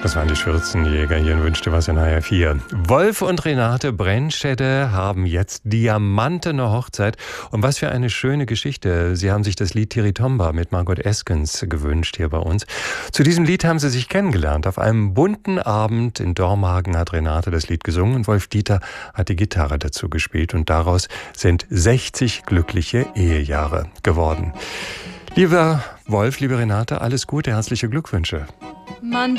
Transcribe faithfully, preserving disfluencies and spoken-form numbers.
Das waren die Schürzenjäger hier in Wünsch dir was in H R vier. Wolf und Renate Brennstätte haben jetzt diamantene Hochzeit. Und was für eine schöne Geschichte. Sie haben sich das Lied Tiritomba mit Margot Eskens gewünscht hier bei uns. Zu diesem Lied haben sie sich kennengelernt. Auf einem bunten Abend in Dormagen hat Renate das Lied gesungen und Wolf Dieter hat die Gitarre dazu gespielt. Und daraus sind sechzig glückliche Ehejahre geworden. Lieber Wolf, liebe Renate, alles Gute, herzliche Glückwünsche. Mann.